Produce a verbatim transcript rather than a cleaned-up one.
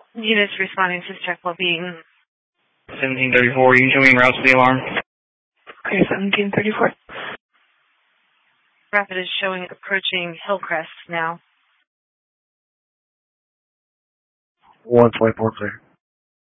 Units responding to check well-being. seventeen thirty-four, you can show me en route to the alarm. Okay, seventeen thirty-four. Rapid is showing approaching Hillcrest now. one twenty-four clear.